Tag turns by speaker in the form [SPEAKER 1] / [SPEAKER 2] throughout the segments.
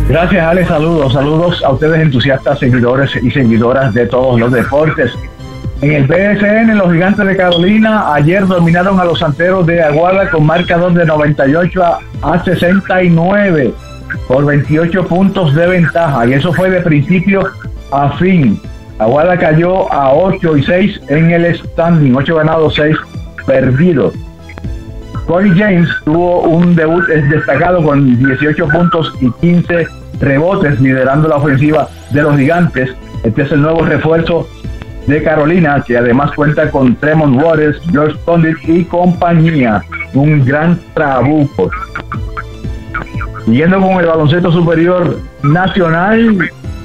[SPEAKER 1] Gracias, Alex. Saludos a ustedes, entusiastas, seguidores y seguidoras de todos los deportes. En el BSN, los Gigantes de Carolina ayer dominaron a los Santeros de Aguada con marcador de 98 a 69 por 28 puntos de ventaja, y eso fue de principio a fin. Aguada cayó a 8-6 en el standing, 8 ganados, 6 perdidos. Corey James tuvo un debut destacado con 18 puntos y 15 rebotes, liderando la ofensiva de los Gigantes. Este es el nuevo refuerzo de Carolina, que además cuenta con Tremont Waters, George Condit y compañía. Un gran trabuco. Siguiendo con el baloncesto superior nacional,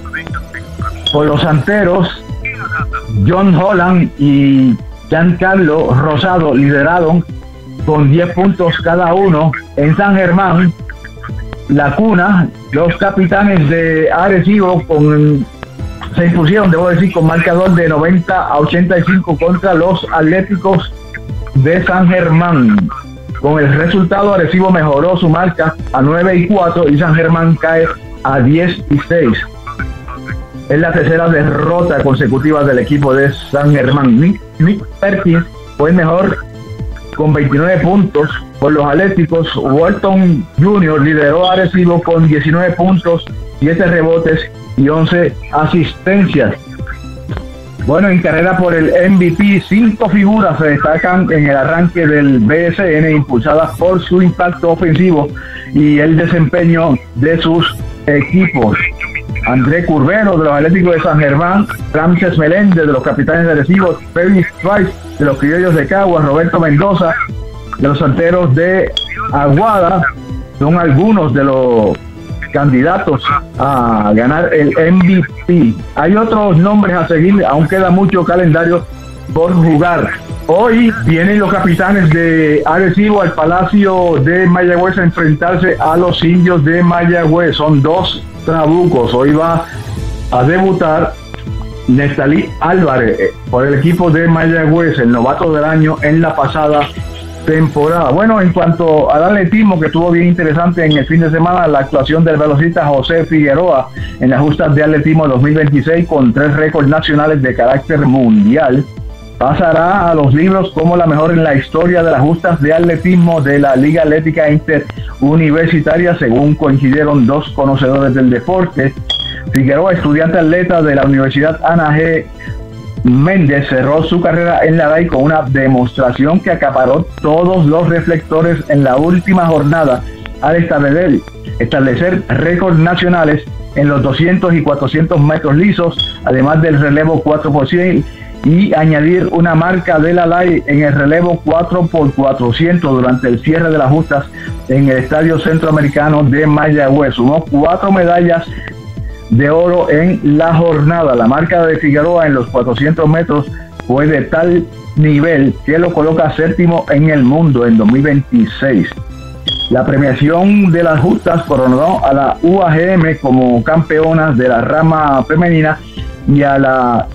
[SPEAKER 1] por los Santeros, John Holland y Giancarlo Rosado lideraron con 10 puntos cada uno. En San Germán, la cuna, los Capitanes de Arecibo se impusieron, debo decir, con marcador de 90 a 85 contra los Atléticos de San Germán. Con el resultado, Arecibo mejoró su marca a 9-4 y San Germán cae a 10-6. Es la tercera derrota consecutiva del equipo de San Germán. Nick Perkins fue el mejor con 29 puntos por los Atléticos. Walton Jr. lideró a Arecibo con 19 puntos, 7 rebotes y 11 asistencias. Bueno, en carrera por el MVP, 5 figuras se destacan en el arranque del BSN, impulsadas por su impacto ofensivo y el desempeño de sus equipos. André Curbero, de los Atléticos de San Germán; Ramses Meléndez, de los Capitanes de Arecibo; Perry Trice, de los Criollos de Caguas; Roberto Mendoza, de los Santeros de Aguada, son algunos de los candidatos a ganar el MVP. Hay otros nombres a seguir, aún queda mucho calendario por jugar. Hoy vienen los Capitanes de Arecibo al Palacio de Mayagüez a enfrentarse a los Indios de Mayagüez. Son 2 trabucos. Hoy va a debutar Nestalí Álvarez por el equipo de Mayagüez, el novato del año en la pasada temporada. Bueno, en cuanto al atletismo, que estuvo bien interesante en el fin de semana, la actuación del velocista José Figueroa en las justas de atletismo 2026 con 3 récords nacionales de carácter mundial. Pasará a los libros como la mejor en la historia de las justas de atletismo de la Liga Atlética Interuniversitaria, según coincidieron 2 conocedores del deporte. Figueroa, estudiante atleta de la Universidad Ana G. Méndez, cerró su carrera en la DAI con una demostración que acaparó todos los reflectores en la última jornada, al establecer récords nacionales en los 200 y 400 metros lisos, además del relevo 4x100, y añadir una marca de la LAI en el relevo 4x400 durante el cierre de las justas en el Estadio Centroamericano de Mayagüez. Sumó 4 medallas de oro en la jornada. La marca de Figueroa en los 400 metros fue de tal nivel que lo coloca 7º en el mundo en 2026. La premiación de las justas coronó a la UAGM como campeonas de la rama femenina y a la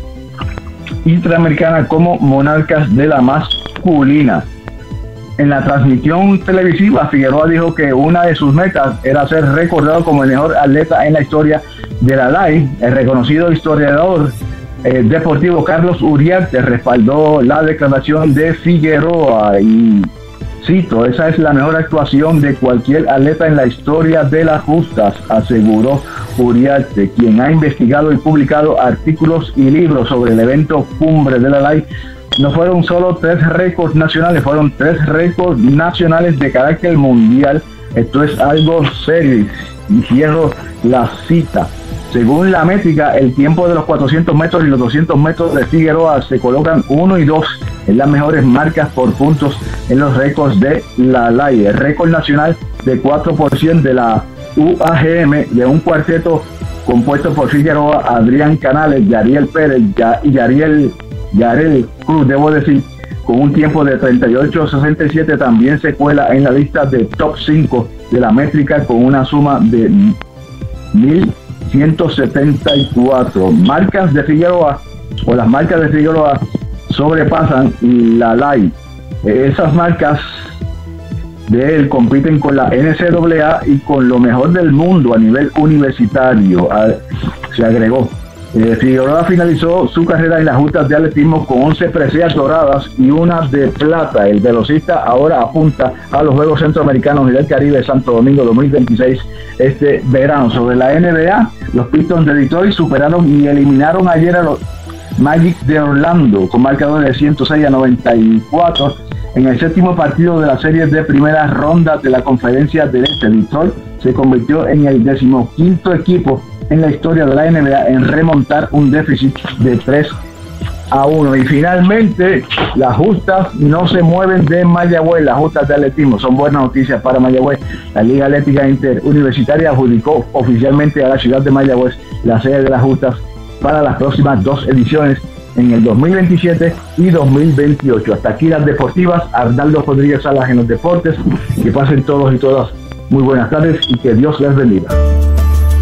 [SPEAKER 1] Interamericana como monarcas de la masculina. En la transmisión televisiva, Figueroa dijo que una de sus metas era ser recordado como el mejor atleta en la historia de la LAI. El reconocido historiador deportivo Carlos Uriarte respaldó la declaración de Figueroa y cito: "Esa es la mejor actuación de cualquier atleta en la historia de las justas", aseguró Uriarte, quien ha investigado y publicado artículos y libros sobre el evento cumbre de la LAI. No fueron solo 3 récords nacionales, fueron 3 récords nacionales de carácter mundial. Esto es algo serio. Y cierro la cita. Según la métrica, el tiempo de los 400 metros y los 200 metros de Figueroa se colocan 1 y 2 en las mejores marcas por puntos en los récords de la LAI. El récord nacional de 4% de la UAGM, de un cuarteto compuesto por Figueroa, Adrián Canales, Yariel Pérez y Yarel Cruz, debo decir, con un tiempo de 38.67, también se cuela en la lista de top 5 de la métrica con una suma de 1.174. Marcas de Figueroa, o las marcas de Figueroa sobrepasan la LAI. Esas marcas de él compiten con la NCAA y con lo mejor del mundo a nivel universitario, se agregó. Figueroa finalizó su carrera en las justas de atletismo con 11 preseas doradas y una de plata. El velocista ahora apunta a los Juegos Centroamericanos y del Caribe Santo Domingo 2026 este verano. Sobre la NBA, los Pistons de Detroit superaron y eliminaron ayer a los Magic de Orlando con marcador de 106-94 en el séptimo partido de la serie de primera ronda de la Conferencia del Este. Detroit se convirtió en el 15º equipo en la historia de la NBA en remontar un déficit de 3-1. Y finalmente, las justas no se mueven de Mayagüez, las justas de atletismo son buenas noticias para Mayagüez. La Liga Atlética Interuniversitaria adjudicó oficialmente a la ciudad de Mayagüez la sede de las justas para las próximas 2 ediciones en el 2027 y 2028. Hasta aquí las deportivas. Arnaldo Rodríguez Salas en los deportes. Que pasen todos y todas muy buenas tardes y que Dios les bendiga.